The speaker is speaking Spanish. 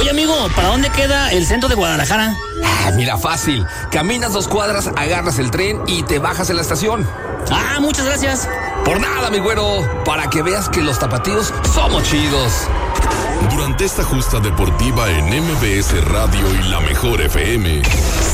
Oye, amigo, ¿para dónde queda el centro de Guadalajara? Mira, fácil. Caminas 2 cuadras, agarras el tren y te bajas en la estación. Muchas gracias. Por nada, mi güero. Para que veas que los tapatíos somos chidos. Durante esta justa deportiva en MBS Radio y La Mejor FM,